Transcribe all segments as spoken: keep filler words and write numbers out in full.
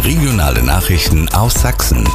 Regionale Nachrichten aus Sachsen.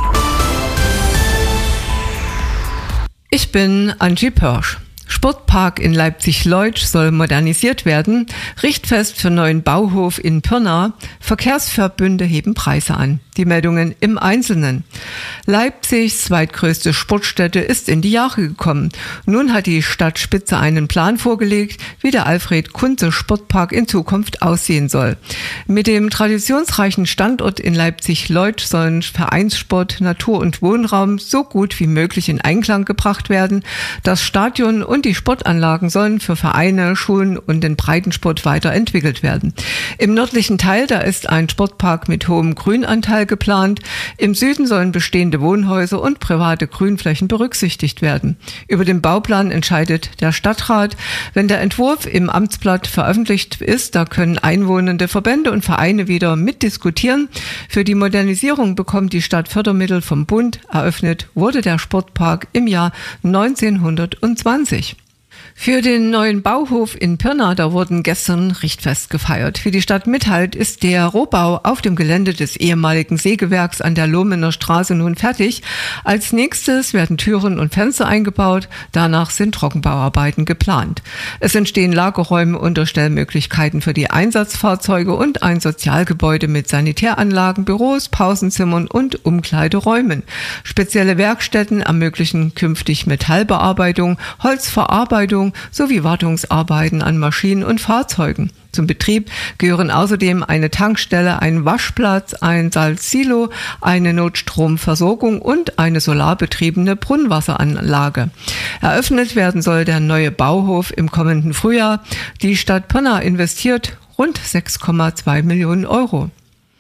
Ich bin Angie Pörsch. Sportpark in Leipzig-Leutsch soll modernisiert werden. Richtfest für neuen Bauhof in Pirna. Verkehrsverbünde heben Preise an. Die Meldungen im Einzelnen. Leipzigs zweitgrößte Sportstätte ist in die Jahre gekommen. Nun hat die Stadtspitze einen Plan vorgelegt, wie der Alfred-Kunze-Sportpark in Zukunft aussehen soll. Mit dem traditionsreichen Standort in Leipzig-Leutsch sollen Vereinssport, Natur- und Wohnraum so gut wie möglich in Einklang gebracht werden. Das Stadion und die Sportanlagen sollen für Vereine, Schulen und den Breitensport weiterentwickelt werden. Im nördlichen Teil, da ist ein Sportpark mit hohem Grünanteil geplant. Im Süden sollen bestehende Wohnhäuser und private Grünflächen berücksichtigt werden. Über den Bauplan entscheidet der Stadtrat. Wenn der Entwurf im Amtsblatt veröffentlicht ist, da können einwohnende Verbände und Vereine wieder mitdiskutieren. Für die Modernisierung bekommt die Stadt Fördermittel vom Bund. Eröffnet wurde der Sportpark im Jahr neunzehnhundertzwanzig. Für den neuen Bauhof in Pirna, da wurden gestern Richtfest gefeiert. Für die Stadt Mitthalt ist der Rohbau auf dem Gelände des ehemaligen Sägewerks an der Lohmener Straße nun fertig. Als nächstes werden Türen und Fenster eingebaut. Danach sind Trockenbauarbeiten geplant. Es entstehen Lagerräume, Unterstellmöglichkeiten für die Einsatzfahrzeuge und ein Sozialgebäude mit Sanitäranlagen, Büros, Pausenzimmern und Umkleideräumen. Spezielle Werkstätten ermöglichen künftig Metallbearbeitung, Holzverarbeitung sowie Wartungsarbeiten an Maschinen und Fahrzeugen. Zum Betrieb gehören außerdem eine Tankstelle, ein Waschplatz, ein Salzsilo, eine Notstromversorgung und eine solarbetriebene Brunnenwasseranlage. Eröffnet werden soll der neue Bauhof im kommenden Frühjahr. Die Stadt Pirna investiert rund sechs Komma zwei Millionen Euro.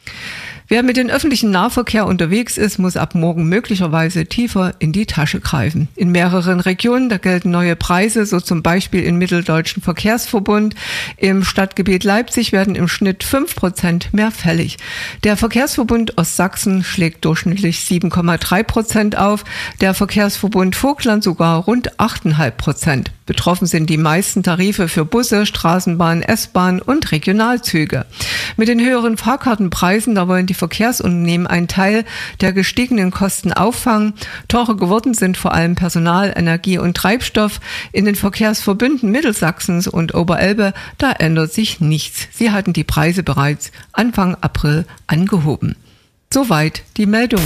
Wer mit dem öffentlichen Nahverkehr unterwegs ist, muss ab morgen möglicherweise tiefer in die Tasche greifen. In mehreren Regionen, da gelten neue Preise, so zum Beispiel im Mitteldeutschen Verkehrsverbund. Im Stadtgebiet Leipzig werden im Schnitt fünf Prozent mehr fällig. Der Verkehrsverbund Ostsachsen schlägt durchschnittlich sieben Komma drei Prozent auf, der Verkehrsverbund Vogtland sogar rund acht Komma fünf Prozent. Betroffen sind die meisten Tarife für Busse, Straßenbahn, S-Bahn und Regionalzüge. Mit den höheren Fahrkartenpreisen, da wollen die Verkehrsunternehmen einen Teil der gestiegenen Kosten auffangen. Teurer geworden sind vor allem Personal, Energie und Treibstoff. In den Verkehrsverbünden Mittelsachsens und Oberelbe, da ändert sich nichts. Sie hatten die Preise bereits Anfang April angehoben. Soweit die Meldungen.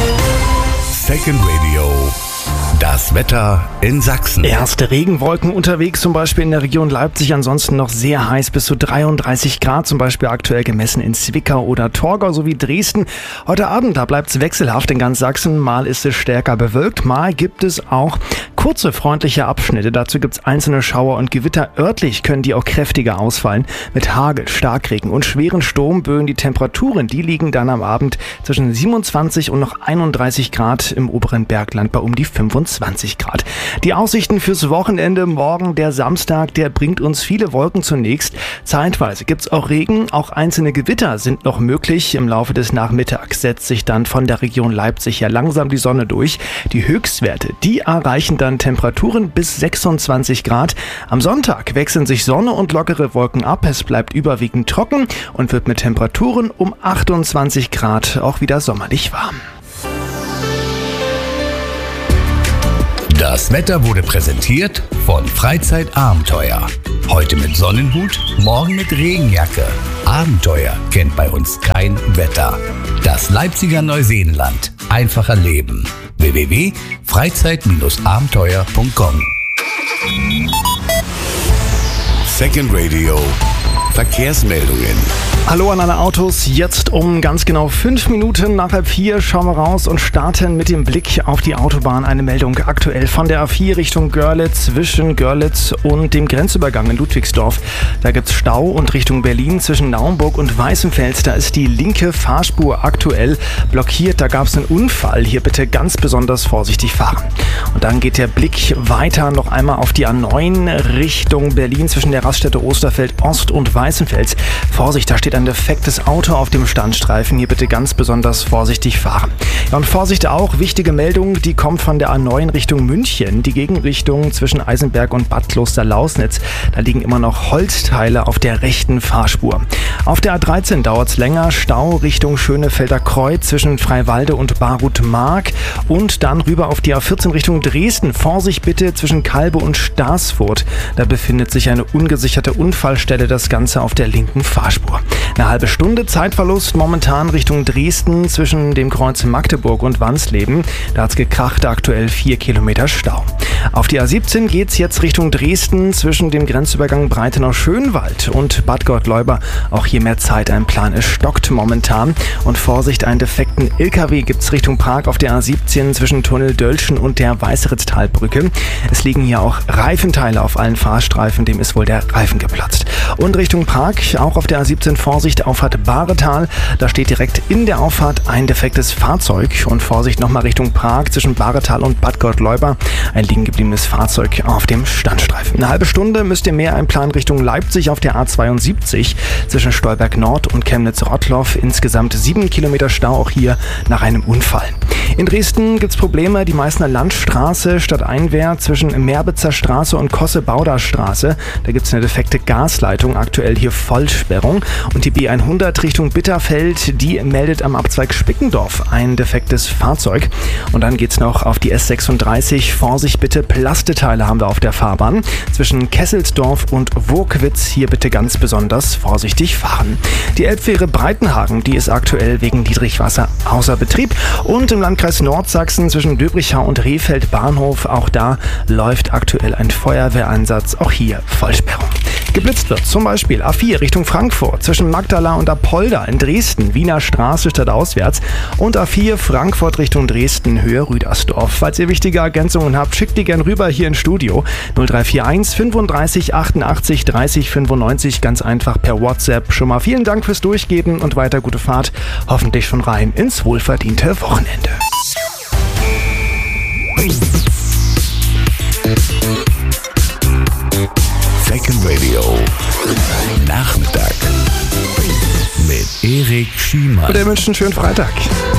Second Radio. Das Wetter in Sachsen. Erste Regenwolken unterwegs, zum Beispiel in der Region Leipzig. Ansonsten noch sehr heiß, bis zu dreiunddreißig Grad, zum Beispiel aktuell gemessen in Zwickau oder Torgau sowie Dresden. Heute Abend, da bleibt es wechselhaft in ganz Sachsen. Mal ist es stärker bewölkt, mal gibt es auch kurze, freundliche Abschnitte. Dazu gibt es einzelne Schauer und Gewitter. Örtlich können die auch kräftiger ausfallen. Mit Hagel, Starkregen und schweren Sturmböen. Die Temperaturen, die liegen dann am Abend zwischen siebenundzwanzig und noch einunddreißig Grad im oberen Bergland bei um die fünfundzwanzig Grad. Die Aussichten fürs Wochenende, morgen der Samstag, der bringt uns viele Wolken zunächst. Zeitweise gibt es auch Regen, auch einzelne Gewitter sind noch möglich. Im Laufe des Nachmittags setzt sich dann von der Region Leipzig ja langsam die Sonne durch. Die Höchstwerte, die erreichen dann Temperaturen bis sechsundzwanzig Grad. Am Sonntag wechseln sich Sonne und lockere Wolken ab. Es bleibt überwiegend trocken und wird mit Temperaturen um achtundzwanzig Grad auch wieder sommerlich warm. Das Wetter wurde präsentiert von Freizeitabenteuer. Heute mit Sonnenhut, morgen mit Regenjacke. Abenteuer kennt bei uns kein Wetter. Das Leipziger Neuseenland. Einfacher Leben. w w w punkt freizeit abenteuer punkt com. Second Radio. Verkehrsmeldungen. Hallo an alle Autos, jetzt um ganz genau fünf Minuten nach halb vier schauen wir raus und starten mit dem Blick auf die Autobahn. Eine Meldung aktuell von der A vier Richtung Görlitz, zwischen Görlitz und dem Grenzübergang in Ludwigsdorf. Da gibt's Stau und Richtung Berlin zwischen Naumburg und Weißenfels. Da ist die linke Fahrspur aktuell blockiert. Da gab's einen Unfall. Hier bitte ganz besonders vorsichtig fahren. Und dann geht der Blick weiter noch einmal auf die A neun Richtung Berlin zwischen der Raststätte Osterfeld Ost und Weißenfels. Vorsicht, da steht ein defektes Auto auf dem Standstreifen. Hier bitte ganz besonders vorsichtig fahren. Ja, und Vorsicht auch, wichtige Meldung, die kommt von der A neun Richtung München. Die Gegenrichtung zwischen Eisenberg und Bad Kloster-Lausnitz. Da liegen immer noch Holzteile auf der rechten Fahrspur. Auf der A dreizehn dauert es länger. Stau Richtung Schönefelder Kreuz zwischen Freiwalde und Barut-Mark. Und dann rüber auf die A vierzehn Richtung Dresden. Vorsicht bitte zwischen Kalbe und Staßfurt. Da befindet sich eine ungesicherte Unfallstelle, das Ganze auf der linken Fahrspur. Eine halbe Stunde Zeitverlust momentan Richtung Dresden zwischen dem Kreuz Magdeburg und Wansleben. Da hat es gekracht, aktuell vier Kilometer Stau. Auf die A siebzehn geht es jetzt Richtung Dresden zwischen dem Grenzübergang Breitenau-Schönwald und Bad Gottleuba. Auch hier mehr Zeit einplanen. Es stockt momentan. Und Vorsicht, einen defekten L K W gibt es Richtung Prag auf der A siebzehn zwischen Tunnel Dölschen und der Weißeritztalbrücke. Es liegen hier auch Reifenteile auf allen Fahrstreifen. Dem ist wohl der Reifen geplatzt. Und Richtung Prag, auch auf der A siebzehn Vorsicht, Auffahrt Bahretal. Da steht direkt in der Auffahrt ein defektes Fahrzeug. Und Vorsicht nochmal Richtung Prag zwischen Bahretal und Bad Gottleuba. Ein liegen gebliebenes Fahrzeug auf dem Standstreifen. Eine halbe Stunde müsst ihr mehr einplanen Richtung Leipzig auf der A zweiundsiebzig zwischen Stolberg Nord und Chemnitz-Rottloff. Insgesamt sieben Kilometer Stau, auch hier nach einem Unfall. In Dresden gibt es Probleme. Die Meißner Landstraße stadteinwärts zwischen Merbitzer Straße und Kosse-Bauder Straße. Da gibt es eine defekte Gasleitung, aktuell hier Vollsperrung. Und die B hundert Richtung Bitterfeld, die meldet am Abzweig Spickendorf ein defektes Fahrzeug. Und dann geht es noch auf die S sechsunddreißig. Vorsicht bitte, Plasteteile haben wir auf der Fahrbahn. Zwischen Kesselsdorf und Wurkwitz hier bitte ganz besonders vorsichtig fahren. Die Elbfähre Breitenhagen, die ist aktuell wegen Niedrigwasser außer Betrieb. Und im Landkreis Nordsachsen zwischen Döbrichau und Rehfeld Bahnhof, auch da läuft aktuell ein Feuerwehreinsatz, auch hier Vollsperrung. Geblitzt wird zum Beispiel A vier Richtung Frankfurt zwischen Magdala und Apolda in Dresden, Wiener Straße stadtauswärts und A vier Frankfurt Richtung Dresden, Höhe Rüdersdorf. Falls ihr wichtige Ergänzungen habt, schickt die gern rüber hier ins Studio. null drei vier eins fünfunddreißig achtundachtzig dreißig fünfundneunzig, ganz einfach per WhatsApp. Schon mal vielen Dank fürs Durchgeben und weiter gute Fahrt. Hoffentlich schon rein ins wohlverdiente Wochenende. Second Radio. Nachmittag. Mit Erik Schiemann. Und er wünscht einen schönen Freitag.